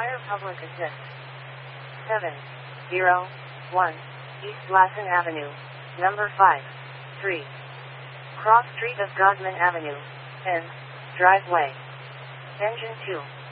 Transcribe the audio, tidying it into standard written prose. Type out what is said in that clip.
Fire Public Assist. 701 East Lassen Avenue, number 5, 3. Cross Street of Godman Avenue, N. Driveway. Engine 2.